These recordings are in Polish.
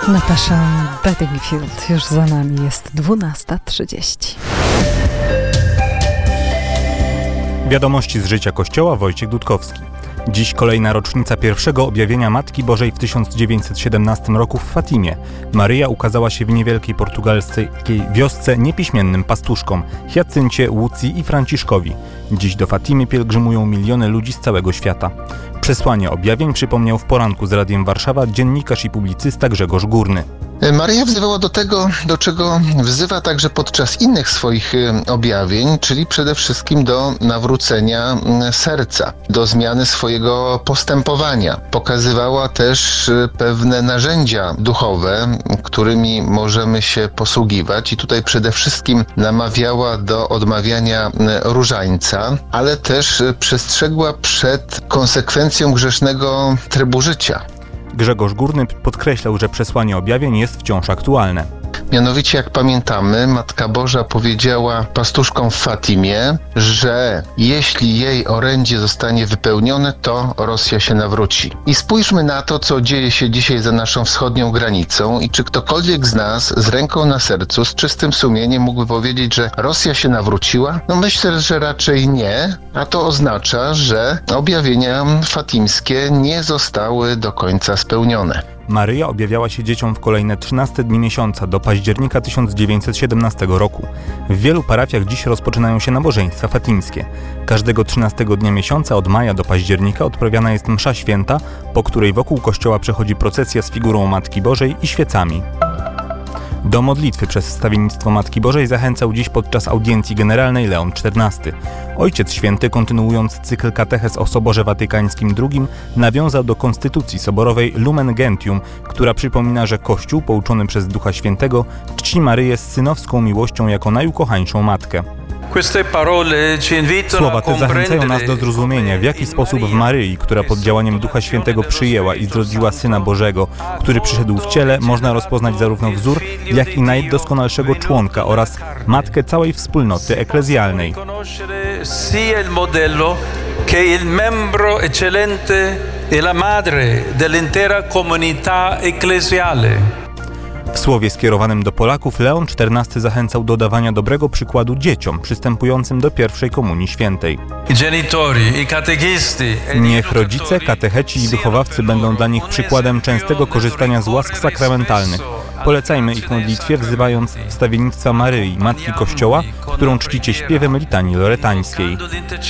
Natasza Bedingfield, już za nami jest 12:30. Wiadomości z życia Kościoła, Wojciech Dudkowski. Dziś kolejna rocznica pierwszego objawienia Matki Bożej w 1917 roku w Fatimie. Maryja ukazała się w niewielkiej portugalskiej wiosce niepiśmiennym pastuszkom Hiacyncie, Łucji i Franciszkowi. Dziś do Fatimy pielgrzymują miliony ludzi z całego świata. Przesłanie objawień przypomniał w poranku z Radiem Warszawa dziennikarz i publicysta Grzegorz Górny. Maryja wzywała do tego, do czego wzywa także podczas innych swoich objawień, czyli przede wszystkim do nawrócenia serca, do zmiany swojego postępowania. Pokazywała też pewne narzędzia duchowe, którymi możemy się posługiwać i tutaj przede wszystkim namawiała do odmawiania różańca, ale też przestrzegła przed konsekwencją grzesznego trybu życia. Grzegorz Górny podkreślał, że przesłanie objawień jest wciąż aktualne. Mianowicie, jak pamiętamy, Matka Boża powiedziała pastuszkom w Fatimie, że jeśli jej orędzie zostanie wypełnione, to Rosja się nawróci. I spójrzmy na to, co dzieje się dzisiaj za naszą wschodnią granicą i czy ktokolwiek z nas z ręką na sercu, z czystym sumieniem mógłby powiedzieć, że Rosja się nawróciła? No myślę, że raczej nie, a to oznacza, że objawienia fatimskie nie zostały do końca spełnione. Maryja objawiała się dzieciom w kolejne 13 dni miesiąca do października 1917 roku. W wielu parafiach dziś rozpoczynają się nabożeństwa fatimskie. Każdego 13 dnia miesiąca od maja do października odprawiana jest msza święta, po której wokół kościoła przechodzi procesja z figurą Matki Bożej i świecami. Do modlitwy przez wstawiennictwo Matki Bożej zachęcał dziś podczas audiencji generalnej Leon XIV. Ojciec Święty, kontynuując cykl katechez o Soborze Watykańskim II, nawiązał do konstytucji soborowej Lumen Gentium, która przypomina, że Kościół, pouczony przez Ducha Świętego, czci Maryję z synowską miłością jako najukochańszą matkę. Słowa te zachęcają nas do zrozumienia, w jaki sposób w Maryi, która pod działaniem Ducha Świętego przyjęła i zrodziła Syna Bożego, który przyszedł w ciele, można rozpoznać zarówno wzór, jak i najdoskonalszego członka oraz matkę całej wspólnoty eklezjalnej. W słowie skierowanym do Polaków Leon XIV zachęcał do dawania dobrego przykładu dzieciom przystępującym do pierwszej komunii świętej. Niech rodzice, katecheci i wychowawcy będą dla nich przykładem częstego korzystania z łask sakramentalnych. Polecajmy ich modlitwie, wzywając wstawiennictwa Maryi, Matki Kościoła, którą czcicie śpiewem litanii loretańskiej.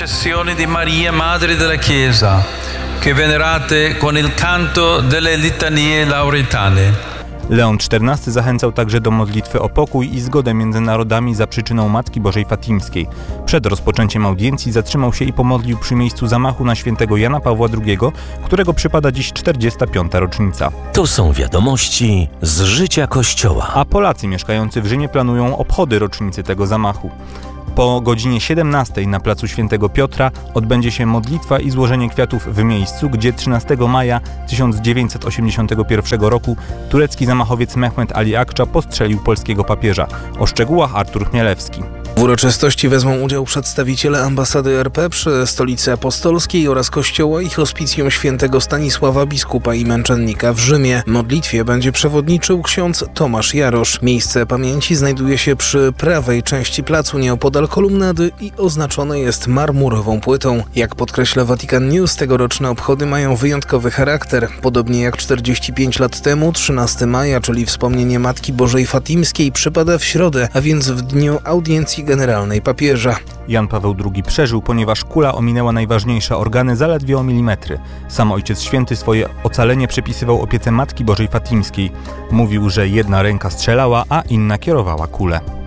Leon XIV zachęcał także do modlitwy o pokój i zgodę między narodami za przyczyną Matki Bożej Fatimskiej. Przed rozpoczęciem audiencji zatrzymał się i pomodlił przy miejscu zamachu na świętego Jana Pawła II, którego przypada dziś 45. rocznica. To są wiadomości z życia Kościoła. A Polacy mieszkający w Rzymie planują obchody rocznicy tego zamachu. Po godzinie 17 na placu Świętego Piotra odbędzie się modlitwa i złożenie kwiatów w miejscu, gdzie 13 maja 1981 roku turecki zamachowiec Mehmet Ali Akça postrzelił polskiego papieża. O szczegółach Artur Chmielewski. W uroczystości wezmą udział przedstawiciele ambasady RP przy Stolicy Apostolskiej oraz kościoła i hospicjum świętego Stanisława biskupa i męczennika w Rzymie. Modlitwie będzie przewodniczył ksiądz Tomasz Jarosz. Miejsce pamięci znajduje się przy prawej części placu nieopodal kolumnady i oznaczone jest marmurową płytą. Jak podkreśla Vatican News, tegoroczne obchody mają wyjątkowy charakter. Podobnie jak 45 lat temu, 13 maja, czyli wspomnienie Matki Bożej Fatimskiej, przypada w środę, a więc w dniu audiencji generalnej papieża. Jan Paweł II przeżył, ponieważ kula ominęła najważniejsze organy zaledwie o milimetry. Sam Ojciec Święty swoje ocalenie przypisywał opiece Matki Bożej Fatimskiej. Mówił, że jedna ręka strzelała, a inna kierowała kulę.